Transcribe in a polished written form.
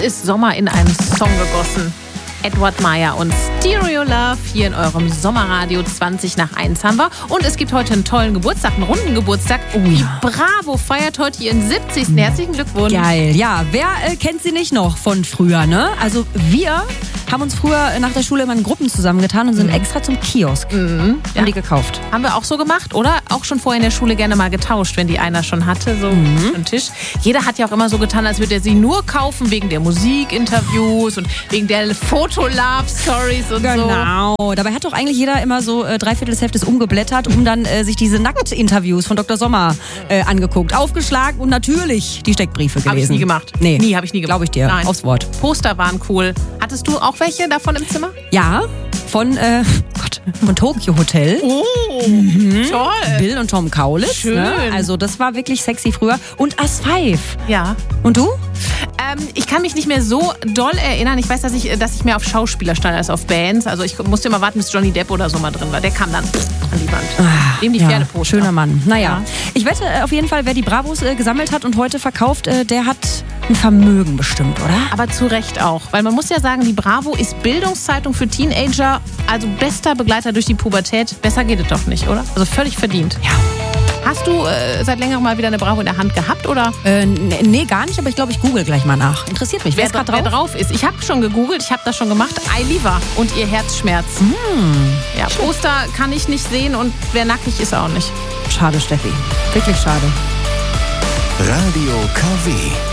ist Sommer in einem Song gegossen. Edward Meyer und Stereo Love hier in eurem Sommerradio 20 nach 1 haben wir. Und es gibt heute einen tollen Geburtstag, einen runden Geburtstag. Oh ja. Die Bravo feiert heute ihren 70. Herzlichen Glückwunsch. Geil, ja. Wer kennt sie nicht noch von früher, ne? Also wir haben uns früher nach der Schule immer in Gruppen zusammengetan und sind extra zum Kiosk. Haben die gekauft. Haben wir auch so gemacht, oder? Auch schon vorher in der Schule gerne mal getauscht, wenn die einer schon hatte, so am Tisch. Jeder hat ja auch immer so getan, als würde er sie nur kaufen wegen der Musikinterviews und wegen der Foto-Love-Stories und so. Genau. Dabei hat doch eigentlich jeder immer so 3/4 des Heftes umgeblättert, um dann sich diese Nackt-Interviews von Dr. Sommer angeguckt, aufgeschlagen und natürlich die Steckbriefe gelesen. Habe ich nie gemacht. Nee. Nie, habe ich nie gemacht. Glaube ich dir. Nein. Aufs Wort. Poster waren cool. Hattest du auch welche davon im Zimmer? Ja, von Tokyo Hotel. Oh, toll. Bill und Tom Kaulitz. Schön. Ne? Also das war wirklich sexy früher. Und As 5. Ja. Und du? Ich kann mich nicht mehr so doll erinnern. Ich weiß, dass ich mehr auf Schauspieler stand als auf Bands. Also ich musste immer warten, bis Johnny Depp oder so mal drin war. Der kam dann an die Wand. Dem die Pferdeposter. Schöner Mann. Naja, Ja. ich wette auf jeden Fall, wer die Bravos gesammelt hat und heute verkauft, der hat ein Vermögen bestimmt, oder? Aber zu Recht auch. Weil man muss ja sagen, die Bravo ist Bildungszeitung für Teenager. Also bester Begleiter durch die Pubertät. Besser geht es doch nicht, oder? Also völlig verdient. Ja. Hast du seit längerem mal wieder eine Bravo in der Hand gehabt, oder? Nee, gar nicht, aber ich glaube, ich google gleich mal nach. Interessiert mich. Wer ist gerade Wer drauf? drauf ist. Ich habe schon gegoogelt, ich habe das schon gemacht. Eiliva und ihr Herzschmerz. Ja, Poster kann ich nicht sehen und wer nackig ist auch nicht. Schade, Steffi. Wirklich schade. Radio KW.